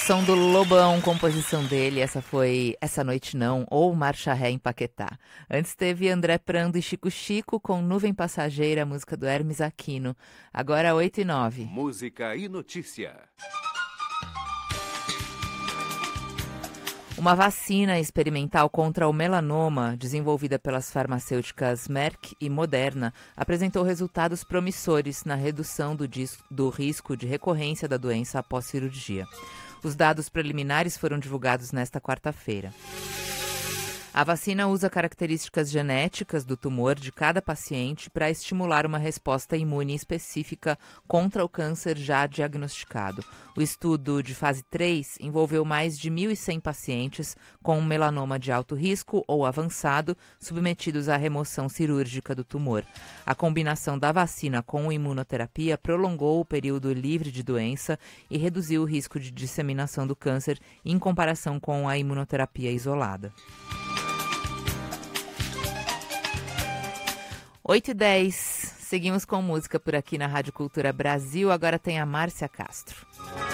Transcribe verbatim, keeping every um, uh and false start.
Som do Lobão, composição dele, essa foi Essa Noite Não, ou Marcha Ré em Paquetá. Antes teve André Prando e Chico Chico com Nuvem Passageira, música do Hermes Aquino. Agora oito e nove. Música e notícia. Uma vacina experimental contra o melanoma, desenvolvida pelas farmacêuticas Merck e Moderna, apresentou resultados promissores na redução do, dis- do risco de recorrência da doença após cirurgia. Os dados preliminares foram divulgados nesta quarta-feira. A vacina usa características genéticas do tumor de cada paciente para estimular uma resposta imune específica contra o câncer já diagnosticado. O estudo de fase três envolveu mais de mil e cem pacientes com melanoma de alto risco ou avançado, submetidos à remoção cirúrgica do tumor. A combinação da vacina com imunoterapia prolongou o período livre de doença e reduziu o risco de disseminação do câncer em comparação com a imunoterapia isolada. oito e dez, seguimos com música por aqui na Rádio Cultura Brasil, agora tem a Márcia Castro.